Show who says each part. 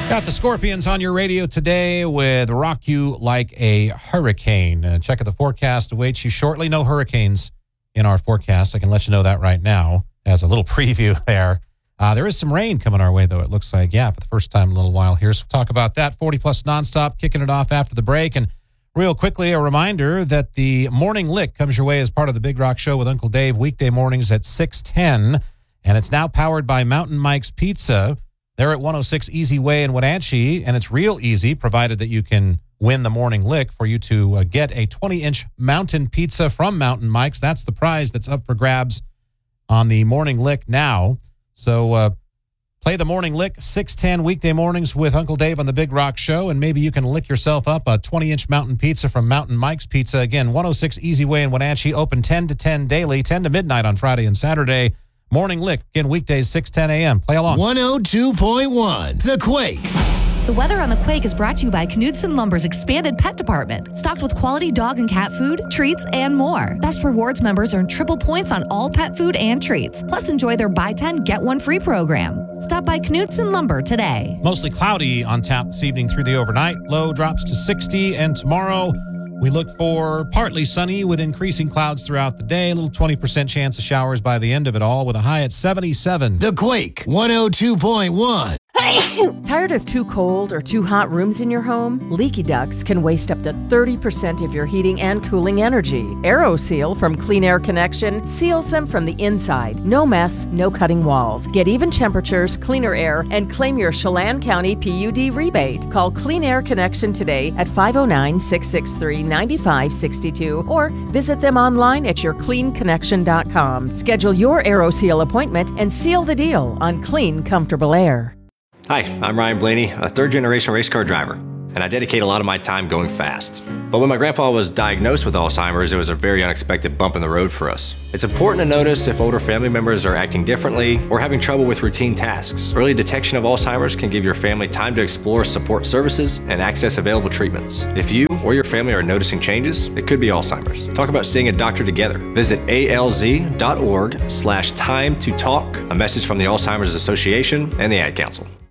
Speaker 1: Got the Scorpions on your radio today with Rock You Like a Hurricane. Check out the forecast awaits you shortly. No hurricanes in our forecast. I can let you know that right now as a little preview there. There is some rain coming our way, though, it looks like. Yeah, for the first time in a little while here. So we'll talk about that. 40-plus nonstop, kicking it off after the break. And real quickly, a reminder that the Morning Lick comes your way as part of the Big Rock Show with Uncle Dave, weekday mornings at 6:10. And it's now powered by Mountain Mike's Pizza. They're at 106 Easy Way in Wenatchee, and it's real easy, provided that you can win the Morning Lick, for you to get a 20-inch mountain pizza from Mountain Mike's. That's the prize that's up for grabs on the Morning Lick now. So play the Morning Lick, 6:10 weekday mornings with Uncle Dave on the Big Rock Show, and maybe you can lick yourself up a 20-inch mountain pizza from Mountain Mike's Pizza. Again, 106 Easy Way in Wenatchee, open 10 to 10 daily, 10 to midnight on Friday and Saturday. Morning Lick, again, weekdays, 6:10 a.m. Play along.
Speaker 2: 102.1, The Quake.
Speaker 3: The weather on The Quake is brought to you by Knudsen Lumber's expanded pet department, stocked with quality dog and cat food, treats, and more. Best Rewards members earn triple points on all pet food and treats. Plus, enjoy their buy 10, get 1 free program. Stop by Knudsen Lumber today.
Speaker 1: Mostly cloudy on tap this evening through the overnight. Low drops to 60, and tomorrow we look for partly sunny with increasing clouds throughout the day. A little 20% chance of showers by the end of it all, with a high at 77.
Speaker 2: The Quake, 102.1.
Speaker 4: Tired of too cold or too hot rooms in your home? Leaky ducts can waste up to 30% of your heating and cooling energy. AeroSeal from Clean Air Connection seals them from the inside. No mess, no cutting walls. Get even temperatures, cleaner air, and claim your Chelan County PUD rebate. Call Clean Air Connection today at 509-663-9562 or visit them online at yourcleanconnection.com. Schedule your AeroSeal appointment and seal the deal on clean, comfortable air.
Speaker 5: Hi, I'm Ryan Blaney, a third-generation race car driver, and I dedicate a lot of my time going fast. But when my grandpa was diagnosed with Alzheimer's, it was a very unexpected bump in the road for us. It's important to notice if older family members are acting differently or having trouble with routine tasks. Early detection of Alzheimer's can give your family time to explore support services and access available treatments. If you or your family are noticing changes, it could be Alzheimer's. Talk about seeing a doctor together. Visit alz.org/time to talk. A message from the Alzheimer's Association and the Ad Council.